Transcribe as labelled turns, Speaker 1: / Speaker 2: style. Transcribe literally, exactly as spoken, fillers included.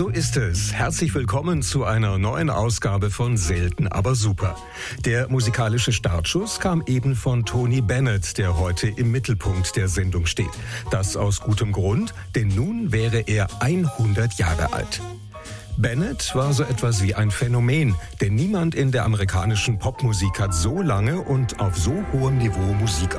Speaker 1: So ist es. Herzlich willkommen zu einer neuen Ausgabe von Selten aber super. Der musikalische Startschuss kam eben von Tony Bennett, der heute im Mittelpunkt der Sendung steht. Das aus gutem Grund, denn nun wäre er hundert Jahre alt. Bennett war so etwas wie ein Phänomen, denn niemand in der amerikanischen Popmusik hat so lange und auf so hohem Niveau Musik